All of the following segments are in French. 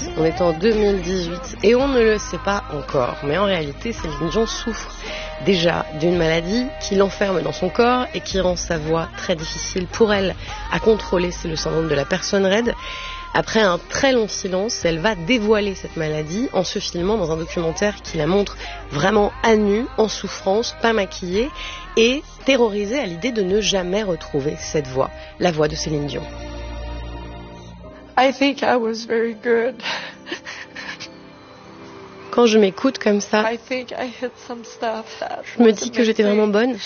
On est en 2018 et on ne le sait pas encore. Mais en réalité, Céline Dion souffre déjà d'une maladie qui l'enferme dans son corps et qui rend sa voix très difficile pour elle à contrôler. C'est le syndrome de la personne raide. Après un très long silence, elle va dévoiler cette maladie en se filmant dans un documentaire qui la montre vraiment à nu, en souffrance, pas maquillée et terrorisée à l'idée de ne jamais retrouver cette voix, la voix de Céline Dion. I think I was very good. Quand je m'écoute comme ça, I think I hit some stuff that je me dis que j'étais vraiment bonne.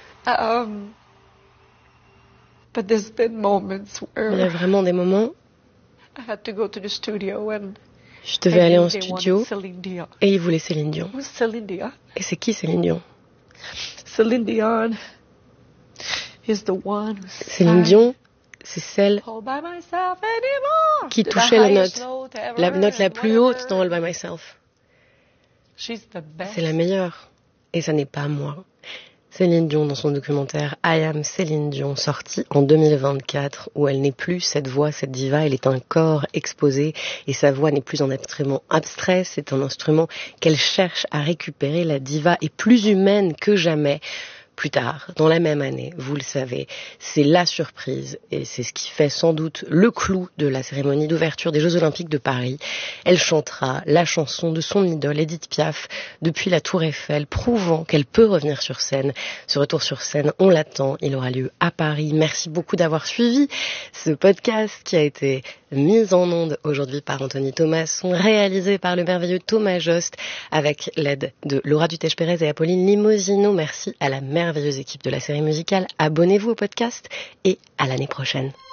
But there's been moments Il y a where vraiment des moments, I had to go to the studio and je devais aller en they wanted studio Celine Dion. et ils voulaient Céline Dion. Who's Celine Dion? Et c'est qui Céline Dion? Celine Dion is the one who Céline Dion, c'est celle All by myself anymore. qui To the touchait la highest note, ever la note la and plus haute whatever. dans All By Myself. She's the best. C'est la meilleure. Et ça n'est pas moi. Céline Dion dans son documentaire I Am Céline Dion, sorti en 2024, où elle n'est plus cette voix, cette diva, elle est un corps exposé et sa voix n'est plus un instrument abstrait, c'est un instrument qu'elle cherche à récupérer. La diva est plus humaine que jamais. Plus tard, dans la même année, vous le savez, c'est la surprise et c'est ce qui fait sans doute le clou de la cérémonie d'ouverture des Jeux Olympiques de Paris. Elle chantera la chanson de son idole Édith Piaf depuis la Tour Eiffel, prouvant qu'elle peut revenir sur scène. Ce retour sur scène, on l'attend, il aura lieu à Paris. Merci beaucoup d'avoir suivi ce podcast qui a été mis en onde aujourd'hui par Anthony Thomasson, réalisé par le merveilleux Thomas Jost avec l'aide de Laura Dutèche-Pérez et Apolline Limosino. Merci à la merveilleuse équipe de la série musicale. Abonnez-vous au podcast et à l'année prochaine.